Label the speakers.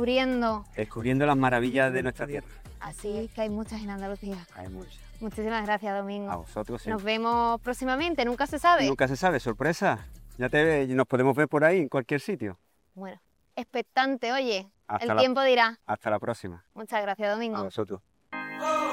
Speaker 1: descubriendo.
Speaker 2: Descubriendo las maravillas de nuestra tierra.
Speaker 1: Así que hay muchas en Andalucía.
Speaker 2: Hay muchas.
Speaker 1: Muchísimas gracias, Domingo.
Speaker 2: A vosotros siempre.
Speaker 1: Nos vemos próximamente, nunca se sabe.
Speaker 2: Nunca se sabe, sorpresa. Nos podemos ver por ahí, en cualquier sitio.
Speaker 1: Bueno, expectante, oye.
Speaker 2: Hasta
Speaker 1: El tiempo dirá.
Speaker 2: Hasta la próxima.
Speaker 1: Muchas gracias, Domingo.
Speaker 2: A vosotros.